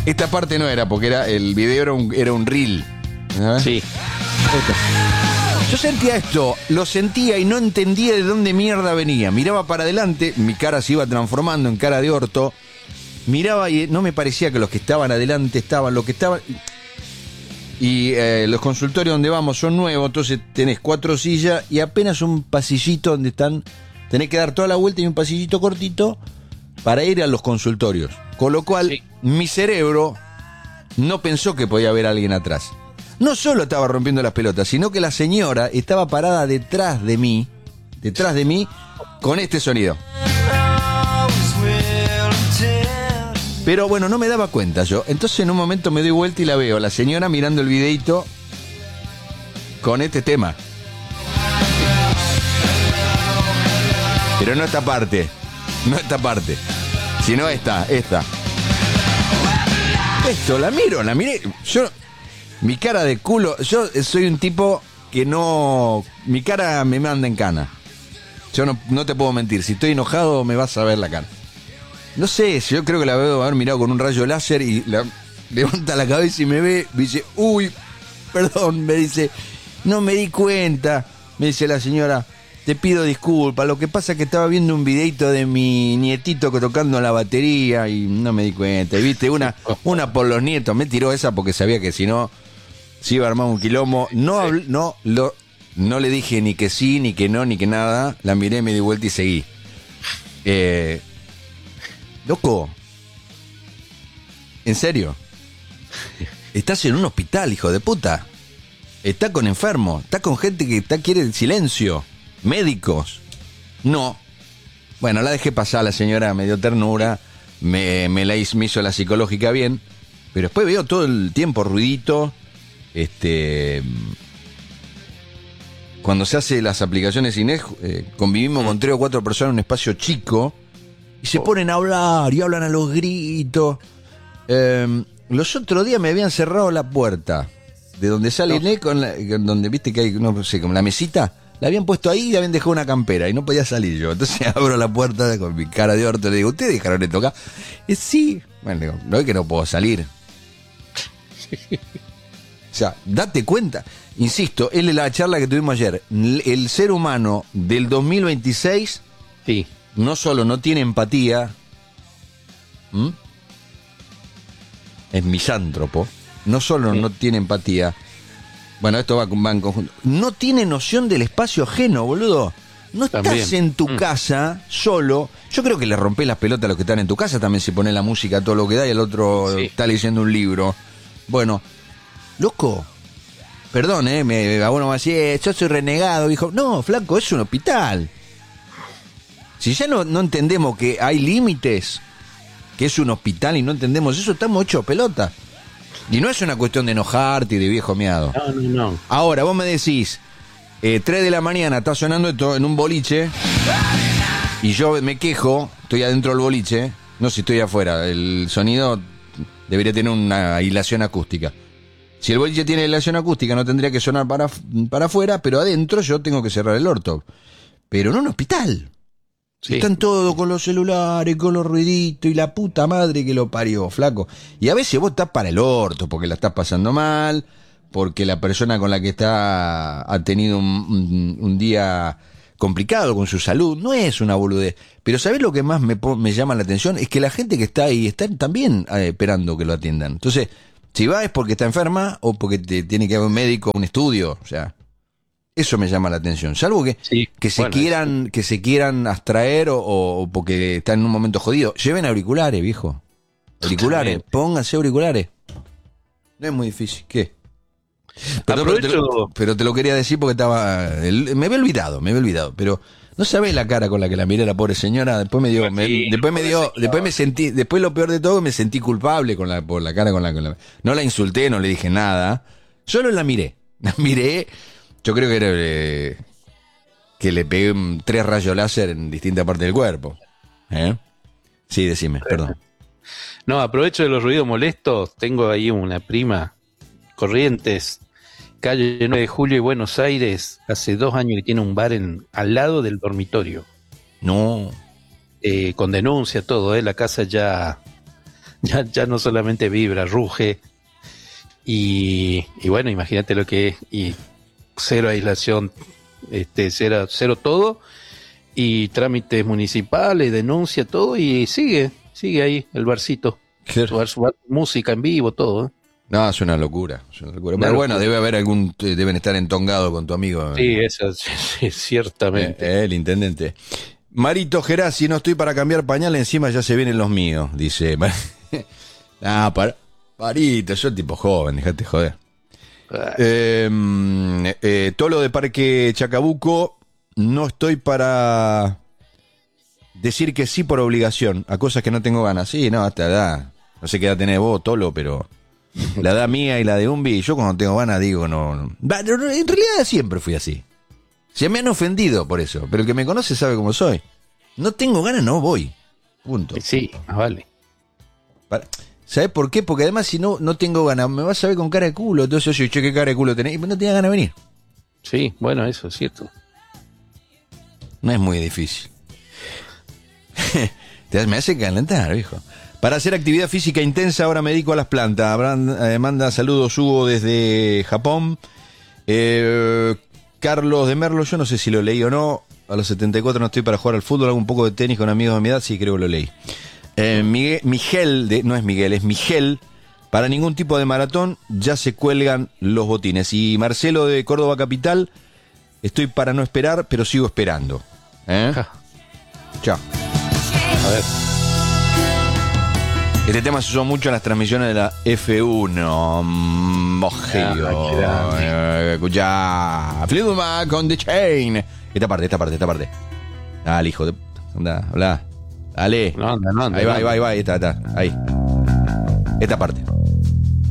Esta parte no era, porque el video era un reel. ¿Sabes? Sí. Esto. Yo sentía esto, lo sentía y no entendía de dónde mierda venía. Miraba para adelante, mi cara se iba transformando en cara de orto. Miraba y no me parecía que los que estaban adelante estaban, los que estaban... Y los consultorios donde vamos son nuevos, entonces tenés 4 sillas y apenas un pasillito donde están... Tenés que dar toda la vuelta y un pasillito cortito para ir a los consultorios. Con lo cual, sí, mi cerebro no pensó que podía haber alguien atrás. No solo estaba rompiendo las pelotas, sino que la señora estaba parada detrás de mí, con este sonido. Pero bueno, no me daba cuenta yo. Entonces en un momento me doy vuelta y la veo, la señora mirando el videito con este tema. Pero no esta parte, sino esta. Esto, la miré. Yo, mi cara de culo, yo soy un tipo que no... Mi cara me manda en cana. Yo no te puedo mentir, si estoy enojado me vas a ver la cara. No sé, yo creo que la veo haber mirado con un rayo láser y levanta la cabeza y me ve, me dice, uy, perdón, me dice, no me di cuenta, me dice la señora, te pido disculpas, lo que pasa es que estaba viendo un videito de mi nietito tocando la batería y no me di cuenta, y viste, una por los nietos, me tiró esa porque sabía que si no, se iba a armar un quilombo, no le dije ni que sí, ni que no, ni que nada, la miré, me di vuelta y seguí. Loco, ¿en serio? Estás en un hospital, hijo de puta. Estás con enfermos, estás con gente que quiere el silencio. Médicos. No. Bueno, la dejé pasar, la señora me dio ternura, me hizo la psicológica bien, pero después veo todo el tiempo ruidito. Cuando se hace las aplicaciones Inés, convivimos con 3 o 4 personas en un espacio chico. Y se ponen a hablar y hablan a los gritos. Los otros días me habían cerrado la puerta de donde sale Inés, donde viste que hay, no sé, como la mesita. La habían puesto ahí y le habían dejado una campera y no podía salir yo. Entonces abro la puerta con mi cara de orto y le digo, ¿ustedes dejaron de tocar? Sí. Bueno, digo, no es que no puedo salir. O sea, date cuenta. Insisto, es la charla que tuvimos ayer. El ser humano del 2026... Sí. No solo no tiene empatía, es misántropo, no solo no tiene empatía, bueno, esto va en conjunto, no tiene noción del espacio ajeno, boludo. No estás también en tu casa solo. Yo creo que le rompés las pelotas a los que están en tu casa también, si pones la música a todo lo que da y el otro está leyendo un libro. Bueno, loco, perdón, a uno va a decir, yo soy renegado, dijo, no, flaco, es un hospital. Si ya no entendemos que hay límites, que es un hospital y no entendemos eso, estamos hechos pelota. Y no es una cuestión de enojarte y de viejo miado. No. Ahora, vos me decís, 3 de la mañana está sonando esto en un boliche, y yo me quejo, estoy adentro del boliche, no sé si estoy afuera, el sonido debería tener una aislación acústica. Si el boliche tiene aislación acústica no tendría que sonar para afuera, pero adentro yo tengo que cerrar el orto. Pero en un hospital. Sí. Están todos con los celulares, con los ruiditos y la puta madre que lo parió, flaco. Y a veces vos estás para el orto porque la estás pasando mal, porque la persona con la que está ha tenido un día complicado con su salud. No es una boludez. Pero ¿sabés lo que más me llama la atención? Es que la gente que está ahí está también esperando que lo atiendan. Entonces, si va es porque está enferma o porque tiene que ir a un médico, un estudio, o sea... Eso me llama la atención, salvo que se quieran abstraer o porque están en un momento jodido. Lleven auriculares, viejo. Auriculares, pónganse auriculares. No es muy difícil, ¿qué? Pero te lo quería decir porque me había olvidado, pero no sabés la cara con la que la miré la pobre señora. Después después lo peor de todo, me sentí culpable por la cara con la que no la insulté, no le dije nada, solo la miré. Yo creo que era que le pegué 3 rayos láser en distintas partes del cuerpo. Sí, decime, perdón. No, aprovecho de los ruidos molestos. Tengo ahí una prima, Corrientes, calle 9 de Julio y Buenos Aires. Hace 2 años que tiene un bar al lado del dormitorio. No. Con denuncia, todo, la casa ya ya no solamente vibra, ruge. Y bueno, imagínate lo que es. Y cero aislación, cero todo. Y trámites municipales, denuncia, todo. Y sigue ahí el barcito. Claro. Su música en vivo, todo. No, es una locura. Pero bueno, debe haber deben estar entongados con tu amigo. Sí, eso, sí, ciertamente. El intendente. Marito Gerasi, no estoy para cambiar pañal, encima ya se vienen los míos, dice. Marito, yo tipo joven, dejate joder. Tolo de Parque Chacabuco, no estoy para decir que sí por obligación, a cosas que no tengo ganas. Sí, no, hasta la edad. No sé qué edad tenés vos, Tolo, pero la edad mía y la de Umbi, yo cuando tengo ganas digo no. En realidad siempre fui así. Se me han ofendido por eso, pero el que me conoce sabe cómo soy. No tengo ganas, no voy. Punto. Sí, vale. ¿Sabes por qué? Porque además si no tengo ganas, me vas a ver con cara de culo. Entonces yo, che, ¿qué cara de culo tenés? Y no tenía ganas de venir. Sí, bueno, eso es cierto. No es muy difícil. Me hace calentar, viejo. Para hacer actividad física intensa ahora me dedico a las plantas. Manda saludos Hugo desde Japón. Carlos de Merlo, yo no sé si lo leí o no. A los 74 no estoy para jugar al fútbol, hago un poco de tenis con amigos de mi edad, sí creo que lo leí. Miguel, no es Miguel, es Miguel. Para ningún tipo de maratón ya se cuelgan los botines. Y Marcelo de Córdoba Capital, estoy para no esperar, pero sigo esperando. Chao. A ver. Este tema se usó mucho en las transmisiones de la F1. Mojillo. Escucha. Fluma con The Chain. Esta parte. Dale, hijo de... Anda, habla. Dale. No anda. Ahí va. Ahí está. Ahí. Esta parte.